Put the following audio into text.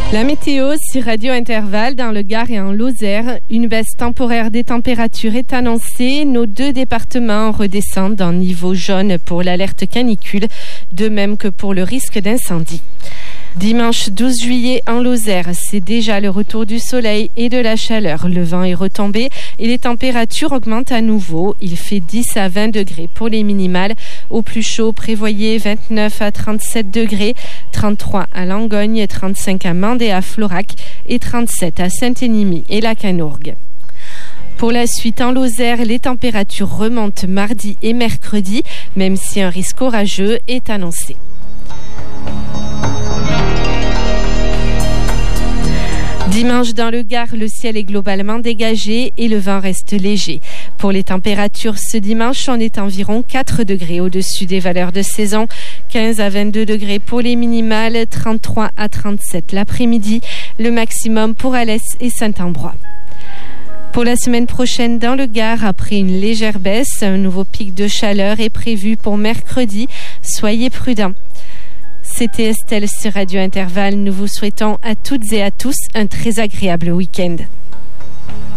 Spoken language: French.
La météo sur Radio Intervalle dans le Gard et en Lozère. Une baisse temporaire des températures est annoncée. Nos deux départements redescendent en niveau jaune pour l'alerte canicule, de même que pour le risque d'incendie. Dimanche 12 juillet en Lozère, c'est déjà le retour du soleil et de la chaleur. Le vent est retombé et les températures augmentent à nouveau. Il fait 10 à 20 degrés pour les minimales. Au plus chaud, prévoyez 29 à 37 degrés, 33 à Langogne, 35 à Mende et à Florac et 37 à Saint-Énimie et la Canourgue. Pour la suite, en Lozère, les températures remontent mardi et mercredi, même si un risque orageux est annoncé. Dimanche dans le Gard, le ciel est globalement dégagé et le vent reste léger. Pour les températures, ce dimanche, on est environ 4 degrés au-dessus des valeurs de saison. 15 à 22 degrés pour les minimales, 33 à 37 l'après-midi. Le maximum pour Alès et Saint-Ambrois. Pour la semaine prochaine dans le Gard, après une légère baisse, un nouveau pic de chaleur est prévu pour mercredi. Soyez prudents. C'était Estelle sur Radio Intervalle. Nous vous souhaitons à toutes et à tous un très agréable week-end.